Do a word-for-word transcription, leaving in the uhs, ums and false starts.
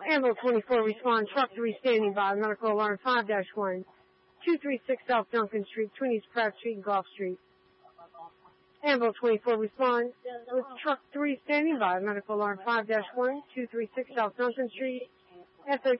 Ambo twenty-four, respond. Truck three standing by. Medical alarm five dash one. two thirty-six South Duncan Street, between East Pratt Street and Gulf Street. Ambo twenty-four, respond. With truck three standing by. Medical alarm five dash one. two thirty-six South Duncan Street. F